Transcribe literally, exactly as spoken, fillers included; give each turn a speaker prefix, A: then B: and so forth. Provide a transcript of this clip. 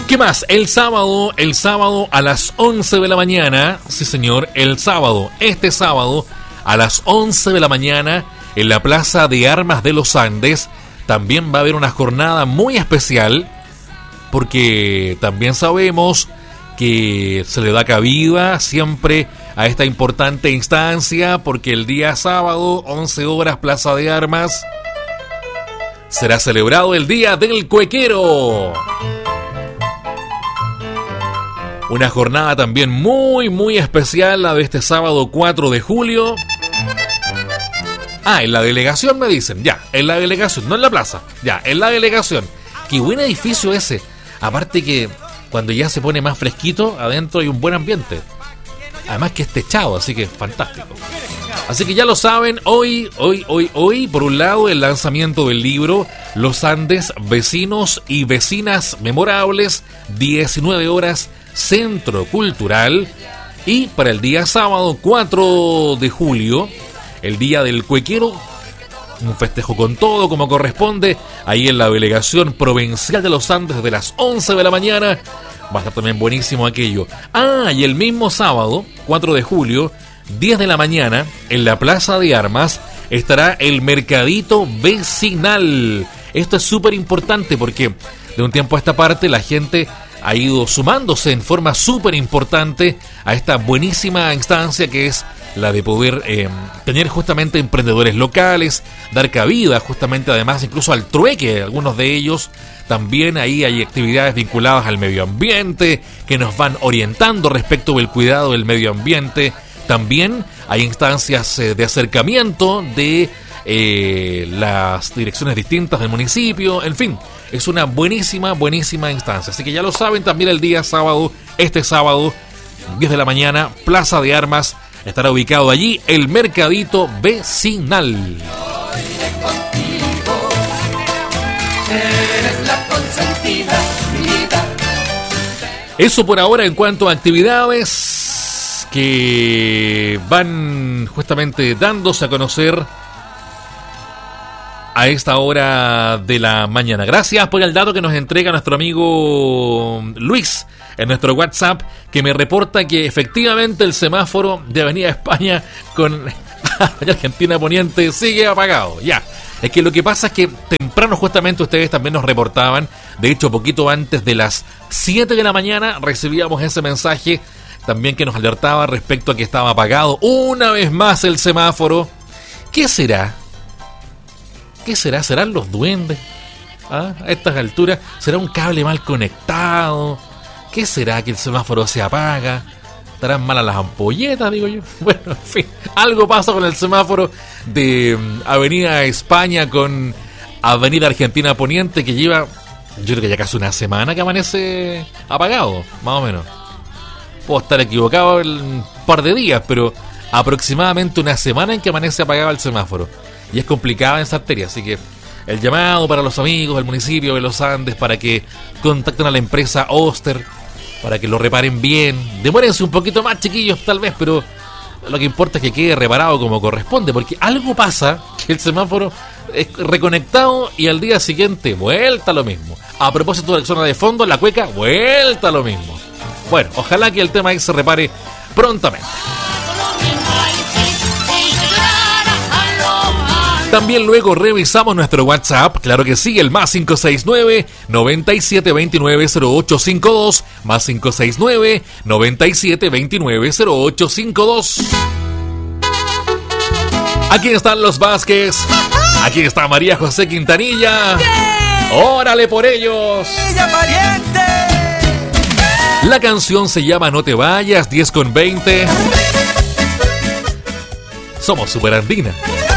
A: ¿Qué más? El sábado, el sábado a las once de la mañana, sí señor, el sábado, este sábado a las once de la mañana en la Plaza de Armas de los Andes también va a haber una jornada muy especial porque también sabemos que se le da cabida siempre a esta importante instancia porque el día sábado, once horas, Plaza de Armas, será celebrado el Día del Cuequero. Una jornada también muy, muy especial, la de este sábado cuatro de julio. Ah, en la delegación me dicen, ya, en la delegación, no en la plaza, ya, en la delegación. Qué buen edificio ese. Aparte que cuando ya se pone más fresquito, adentro hay un buen ambiente. Además que es techado, así que es fantástico. Así que ya lo saben, hoy, hoy, hoy, hoy, por un lado, el lanzamiento del libro Los Andes, Vecinos y Vecinas Memorables, diecinueve horas, Centro Cultural. Y para el día sábado, cuatro de julio, el Día del Cuequero, un festejo con todo como corresponde, ahí en la Delegación Provincial de los Andes desde las once de la mañana. Va a estar también buenísimo aquello. Ah, y el mismo sábado, cuatro de julio, diez de la mañana, en la Plaza de Armas, estará el Mercadito Vecinal. Esto es súper importante porque de un tiempo a esta parte la gente ha ido sumándose en forma súper importante a esta buenísima instancia que es la de poder eh, tener justamente emprendedores locales, dar cabida justamente además incluso al trueque, algunos de ellos. También ahí hay actividades vinculadas al medio ambiente que nos van orientando respecto del cuidado del medio ambiente. También hay instancias eh, de acercamiento de eh, las direcciones distintas del municipio. En fin, es una buenísima, buenísima instancia. Así que ya lo saben, también el día sábado, este sábado, diez de la mañana, Plaza de Armas, estará ubicado allí el Mercadito Vecinal. Eso por ahora en cuanto a actividades que van justamente dándose a conocer a esta hora de la mañana. Gracias por el dato que nos entrega nuestro amigo Luis en nuestro WhatsApp, que me reporta que efectivamente el semáforo de Avenida España con Argentina Poniente sigue apagado. Ya, es que lo que pasa es que temprano justamente ustedes también nos reportaban, de hecho poquito antes de las siete de la mañana recibíamos ese mensaje también que nos alertaba respecto a que estaba apagado una vez más el semáforo. ¿Qué será? ¿Qué será? ¿Serán los duendes? ¿Ah? A estas alturas, ¿será un cable mal conectado? ¿Qué será que el semáforo se apaga? ¿Estarán malas las ampolletas, digo yo? Bueno, en fin, algo pasa con el semáforo de Avenida España con Avenida Argentina Poniente, que lleva, yo creo que ya casi una semana que amanece apagado, más o menos. Puedo estar equivocado en un par de días, pero aproximadamente una semana en que amanece apagado el semáforo. Y es complicada esa arteria, así que el llamado para los amigos del municipio de Los Andes para que contacten a la empresa Oster, para que lo reparen bien. Demórense un poquito más, chiquillos, tal vez, pero lo que importa es que quede reparado como corresponde, porque algo pasa que el semáforo es reconectado y al día siguiente vuelta lo mismo. A propósito de la zona de fondo, la cueca, vuelta lo mismo. Bueno, ojalá que el tema ahí se repare prontamente. También luego revisamos nuestro WhatsApp, claro que sí, el más cinco seis nueve, noventa y siete veintinueve, cero ocho cincuenta y dos, más cinco seis nueve, noventa y siete veintinueve, cero ocho cincuenta y dos. Aquí están los Vázquez, aquí está María José Quintanilla. ¡Órale por ellos! La canción se llama No te vayas, diez con veinte. Somos Super Andina.